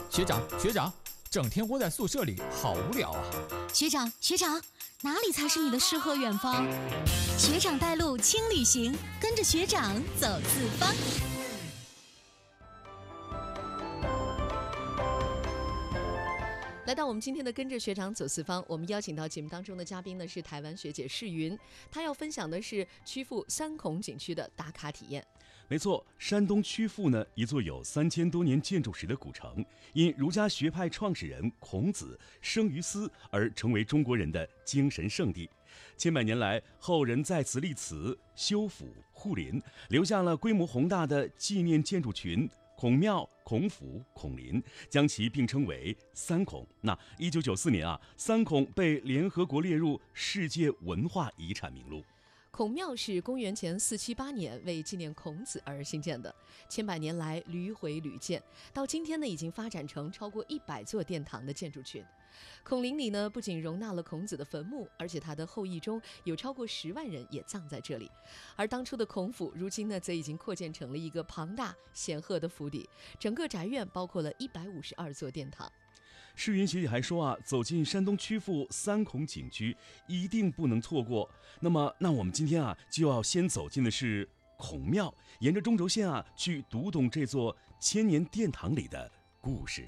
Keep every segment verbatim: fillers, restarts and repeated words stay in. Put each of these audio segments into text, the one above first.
学长学长，整天窝在宿舍里好无聊啊。 学长学长，哪里才是你的诗和远方？学长带路轻旅行，跟着学长走四方。 来到我们今天的跟着学长走四方，我们邀请到节目当中的嘉宾呢是台湾学姐世云，她要分享的是曲阜三孔景区的打卡体验。 没错，山东曲阜呢，一座有三千多年建筑史的古城，因儒家学派创始人孔子生于斯而成为中国人的精神圣地。千百年来，后人在此立祠、修府、护林，留下了规模宏大的纪念建筑群。孔庙、孔府、孔林，将其并称为三孔。那一九九四年啊，三孔被联合国列入世界文化遗产名录。 孔庙是公元前四七八年为纪念孔子而兴建的，千百年来屡毁屡建，到今天呢已经发展成超过一百座殿堂的建筑群。孔林里呢不仅容纳了孔子的坟墓，而且他的后裔中有超过十万人也葬在这里。而当初的孔府，如今呢则已经扩建成了一个庞大显赫的府邸，整个宅院包括了一百五十二座殿堂。 世云学姐还说啊，走进山东曲阜三孔景区一定不能错过。那么，那我们今天啊就要先走进的是孔庙，沿着中轴线啊去读懂这座千年殿堂里的故事。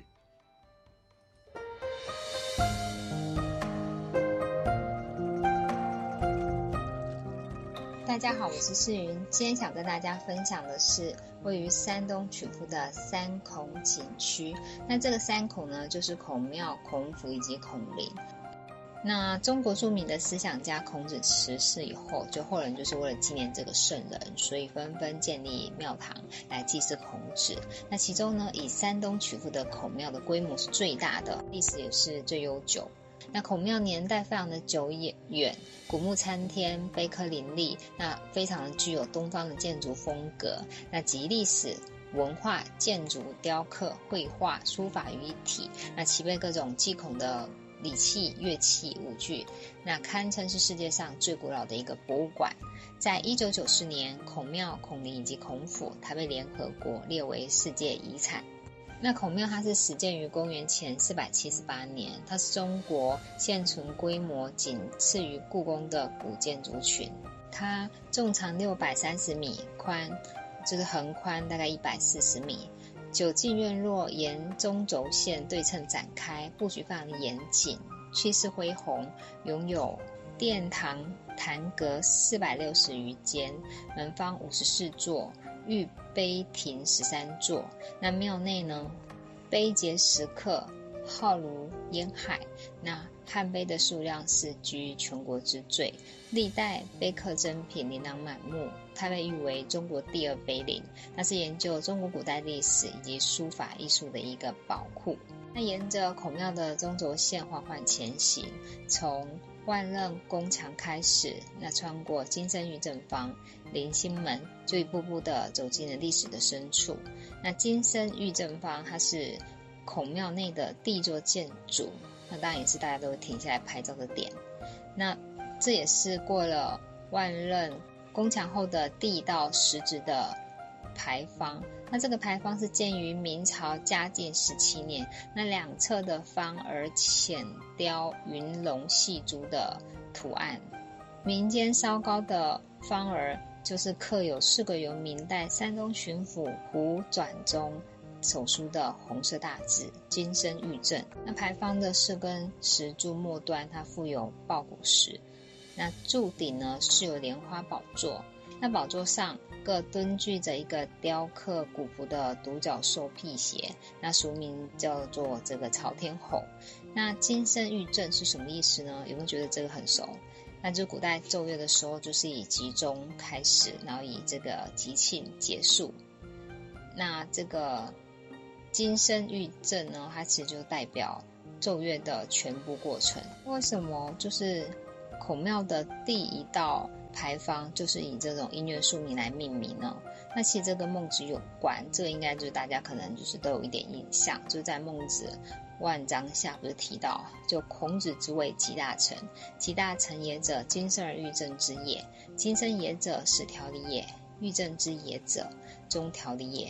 大家好，我是世云，今天想跟大家分享的是位于山东曲阜的三孔景区。那这个三孔呢，就是孔庙、孔府以及孔林。那中国著名的思想家孔子辞世以后，就后人就是为了纪念这个圣人，所以纷纷建立庙堂来祭祀孔子。那其中呢，以山东曲阜的孔庙的规模是最大的，历史也是最悠久。那孔庙年代非常的久远，古木参天，碑刻林立，那非常的具有东方的建筑风格。那集历史、文化、建筑、雕刻、绘画、书法于一体，那齐备各种祭孔的礼器、乐器、舞具，那堪称是世界上最古老的一个博物馆。在一九九四年，孔庙、孔林以及孔府，它被联合国列为世界遗产。那孔庙它是始建于公元前四百七十八年，它是中国现存规模仅次于故宫的古建筑群。它纵长六百三十米，宽就是横宽大概一百四十米。九进院落沿中轴线对称展开，布局非常的严谨，气势恢宏，拥有殿堂坛阁四百六十余间，门方五十四座，御碑亭十三座。那庙内呢，碑碣石刻浩如烟海，那汉碑的数量是居全国之最，历代碑刻珍品琳琅满目，它被誉为中国第二碑林，那是研究中国古代历史以及书法艺术的一个宝库。那沿着孔庙的中轴线缓缓前行，从万仞宫墙开始，那穿过金生玉正坊、临心门，就一步步的走进了历史的深处。那金生玉正坊它是孔庙内的第一座建筑，那当然也是大家都会停下来拍照的点。那这也是过了万仞宫墙后的第一道实质的牌坊。那这个牌坊是建于明朝嘉靖十七年，那两侧的方而浅雕云龙戏珠的图案，民间稍高的方儿就是刻有四个由明代山东巡抚胡转中手书的红色大字金生玉正。那牌坊的四根石柱末端它附有抱鼓石，那柱顶呢是有莲花宝座，那宝座上各蹲踞着一个雕刻古朴的独角兽辟邪，那俗名叫做这个朝天吼。那金生玉正是什么意思呢？有没有觉得这个很熟？那就古代奏乐的时候就是以集中开始，然后以这个吉庆结束。那这个金生玉正呢，它其实就代表奏乐的全部过程。为什么就是孔庙的第一道牌坊就是以这种音乐宿名来命名呢？那其实这跟孟子有关，这个应该就是大家可能就是都有一点印象，就是在孟子万章下不是提到，就孔子之谓集大成，集大成也者，金生而玉正之也，金生也者，始条理也，玉正之也者，终条理也。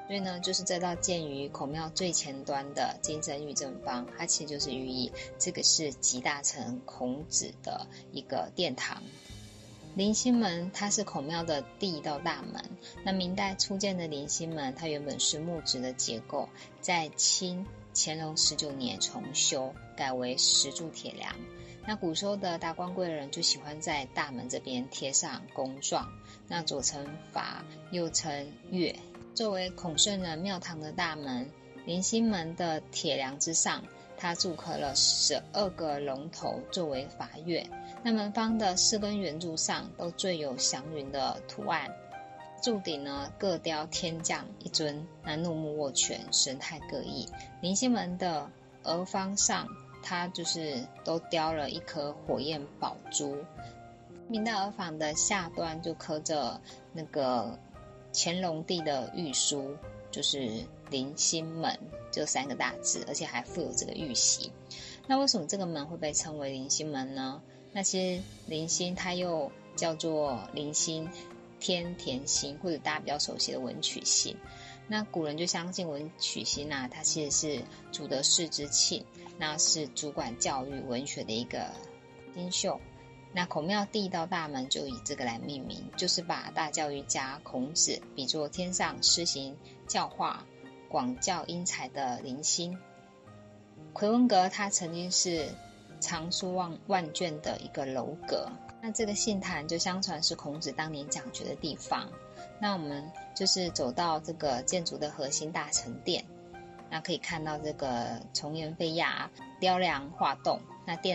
所以呢，就是这道建于孔庙最前端的金身玉正方，它其实就是寓意这个是集大成孔子的一个殿堂。临心门它是孔庙的第一道大门。那明代初建的临心门，它原本是木质的结构，在清乾隆十九年重修，改为石柱铁梁。那古时候的达官贵人就喜欢在大门这边贴上公状，那左称法，右称月。作为孔圣人庙堂的大门，临心门的铁梁之上，它铸刻了十二个龙头作为法月。那门方的四根圆柱上都缀有祥云的图案，柱顶呢各雕天将一尊，那怒目握拳，神态各异。临心门的额方上，它就是都雕了一颗火焰宝珠。明代额坊的下端就刻着那个乾隆帝的御书，就是临心门这三个大字，而且还附有这个玉玺。那为什么这个门会被称为临心门呢？那其实临心它又叫做临心、天田心，或者大家比较熟悉的文曲星。那古人就相信文曲星啊，它其实是主得世之庆，那是主管教育文学的一个星宿。那孔庙第一道大门就以这个来命名，就是把大教育家孔子比作天上施行教化、广教英才的临心。奎文阁它曾经是藏书万万卷的一个楼阁，那这个信坛就相传是孔子当年讲学的地方。那我们就是走到这个建筑的核心大成殿，那可以看到这个从颜飞亚雕梁画栋，那殿